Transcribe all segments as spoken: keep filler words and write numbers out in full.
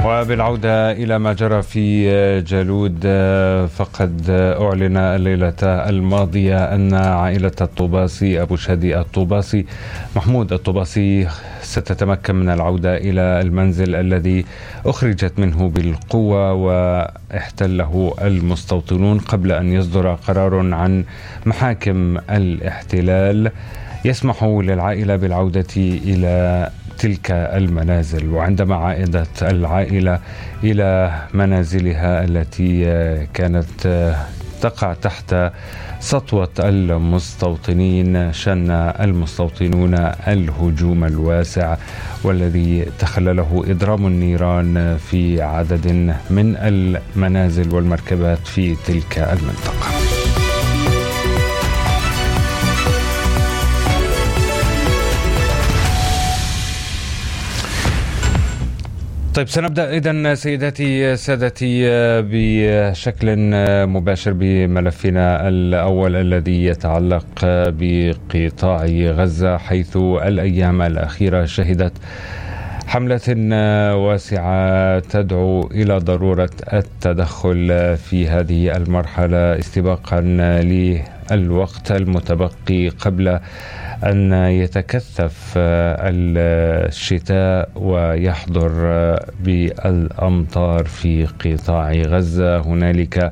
وبالعودة إلى ما جرى في جالود، فقد أعلن الليلة الماضية أن عائلة الطوباسي أبو شادي الطوباسي محمود الطوباسي ستتمكن من العودة إلى المنزل الذي أخرجت منه بالقوة واحتله المستوطنون قبل أن يصدر قرار عن محاكم الاحتلال يسمح للعائلة بالعودة إلى تلك المنازل. وعندما عادت العائلة إلى منازلها التي كانت تقع تحت سطوة المستوطنين، شن المستوطنون الهجوم الواسع والذي تخلله إضرام النيران في عدد من المنازل والمركبات في تلك المنطقة. طيب، سنبدأ إذن سيداتي سادتي بشكل مباشر بملفنا الأول الذي يتعلق بقطاع غزة، حيث الأيام الأخيرة شهدت حملة واسعة تدعو إلى ضرورة التدخل في هذه المرحلة استباقا للوقت المتبقي قبل أن يتكثف الشتاء ويحضر بالأمطار في قطاع غزة. هنالك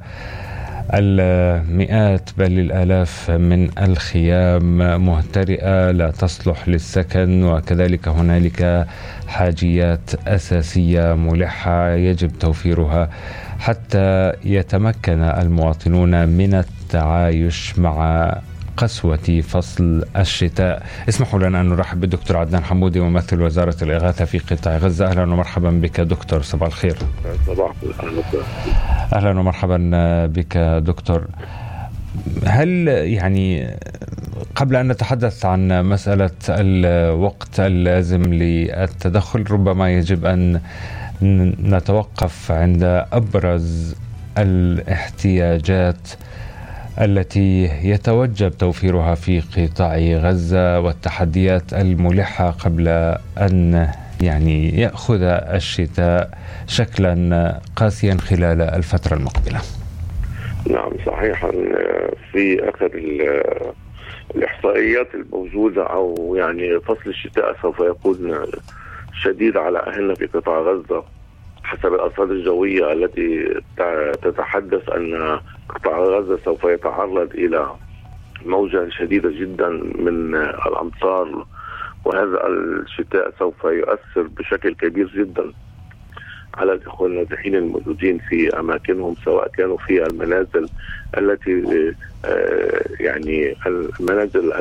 المئات بل الآلاف من الخيام مهترئة لا تصلح للسكن، وكذلك هنالك حاجيات أساسية ملحة يجب توفيرها حتى يتمكن المواطنون من التعايش مع قسوة فصل الشتاء. اسمحوا لنا أن نرحب بالدكتور عدنان حمودي ممثل وزارة الإغاثة في قطاع غزة. أهلا ومرحبا بك دكتور، صباح الخير. صباح الخير. أهلا ومرحبا بك دكتور. هل يعني قبل أن نتحدث عن مسألة الوقت اللازم للتدخل، ربما يجب أن نتوقف عند أبرز الاحتياجات التي يتوجب توفيرها في قطاع غزة والتحديات الملحة قبل أن يعني يأخذ الشتاء شكلا قاسيا خلال الفترة المقبلة. نعم صحيحا، في آخر الإحصائيات الموجودة أو يعني فصل الشتاء سوف يكون شديد على أهلنا في قطاع غزة حسب الأرصاد الجوية التي تتحدث أن قطاع غزة سوف يتعرض إلى موجة شديدة جدا من الأمطار، وهذا الشتاء سوف يؤثر بشكل كبير جدا على الإخوة النازحين الموجودين في أماكنهم، سواء كانوا في المنازل التي يعني المنازل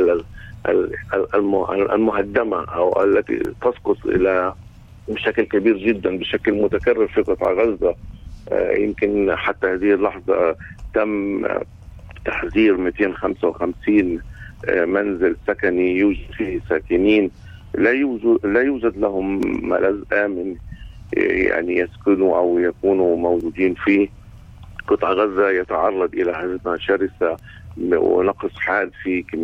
المهدمة أو التي تسقط إلى بشكل كبير جدا بشكل متكرر في قطاع غزة. يمكن حتى هذه اللحظة تم تحذير مئتين وخمسة وخمسين منزل سكني يوجد فيه ساكنين لا يوجد لا يوجد لهم ملاذ آمن يعني يسكنوا أو يكونوا موجودين فيه. قطاع غزة يتعرض إلى هزيمة شرسة ونقص حاد في